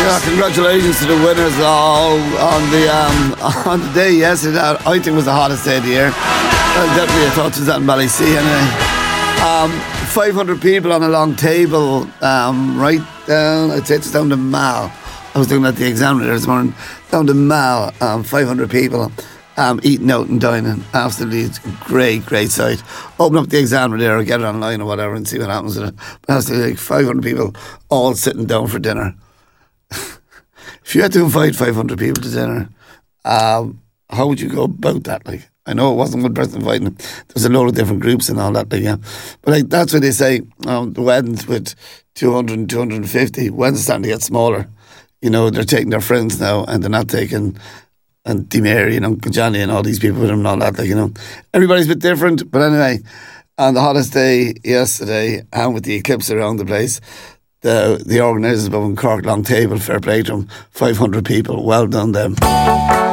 Yeah, congratulations to the winners all on the day yesterday. I think it was the hottest day of the year. Definitely, I thought it was at Ballysea anyway. 500 people on a long table, right down, I'd say it's down the Mall. I was doing that at the examiner this morning. Down the Mall, 500 people eating out and dining. Absolutely great sight. Open up the examiner there or get it online or whatever and see what happens with it. But absolutely, like 500 people all sitting down for dinner. If you had to invite 500 people to dinner, how would you go about that? Like, I know it wasn't one person inviting them. There's a load of different groups and all that. Like, yeah. But like that's what they say. The weddings with 200 and 250, weddings starting to get smaller. You know, they're taking their friends now and they're not taking and Di Mary and Uncle Johnny and all these people with them and all that. Like, you know, everybody's a bit different. But anyway, on the hottest day yesterday and with the eclipse around the place, the organisers above in Cork Long Table, fair play to them, 500 people, well done them.